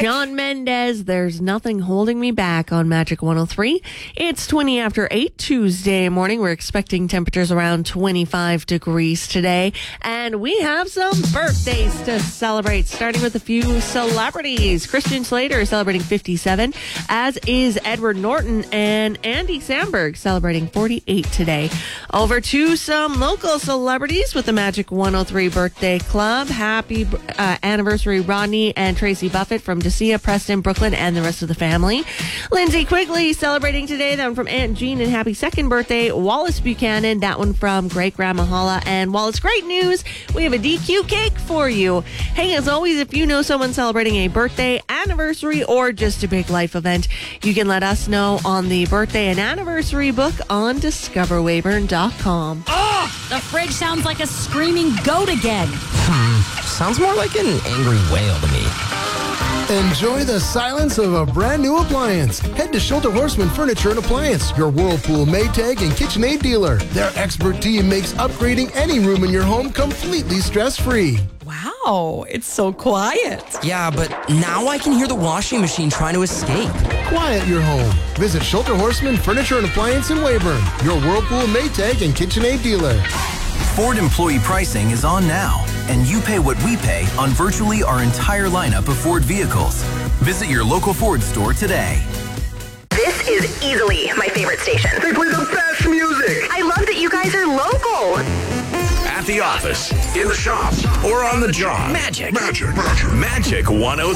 Shawn Mendes, There's Nothing Holding Me Back on Magic 103. It's 20 after 8 Tuesday morning. We're expecting temperatures around 25 degrees today. And we have some birthdays to celebrate, starting with a few celebrities. Christian Slater celebrating 57, as is Edward Norton, and Andy Samberg celebrating 48 today. Over to some local celebrities with the Magic 103 Birthday Club. Happy anniversary, Rodney and Tracy Buffett from Dacia, Preston, Brooklyn, and the rest of the family. Lindsay Quigley celebrating today. That one from Aunt Jean, and happy second birthday, Wallace Buchanan. That one from Great Grandma Holla. And while it's great news, we have a DQ cake for you. Hey, as always, if you know someone celebrating a birthday, anniversary, or just a big life event, you can let us know on the birthday and anniversary book on discoverweyburn.com. Oh, the fridge sounds like a screaming goat again. Sounds more like an angry whale to me. Enjoy the silence of a brand new appliance. Head to Shelter Horseman Furniture and Appliance, your Whirlpool, Maytag, and KitchenAid dealer. Their expert team makes upgrading any room in your home completely stress-free. Wow, it's so quiet. Yeah, but now I can hear the washing machine trying to escape. Quiet your home. Visit Shelter Horseman Furniture and Appliance in Weyburn, your Whirlpool, Maytag, and KitchenAid dealer. Ford employee pricing is on now, and you pay what we pay on virtually our entire lineup of Ford vehicles. Visit your local Ford store today. This is easily my favorite station. They play the best music. I love that you guys are local. At the office, in the shop, or on the job. Magic. Magic. Magic 103.